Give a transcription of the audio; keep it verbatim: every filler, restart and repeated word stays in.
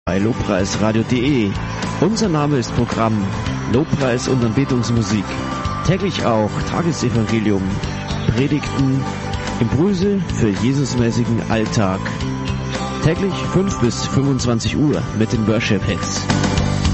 Bei lobpreisradio punkt de. Unser Name ist Programm Lobpreis und Anbetungsmusik. Täglich auch Tagesevangelium, Predigten, Impulse für Jesusmäßigen Alltag. Täglich fünf bis fünfundzwanzig Uhr mit den Worship Hits.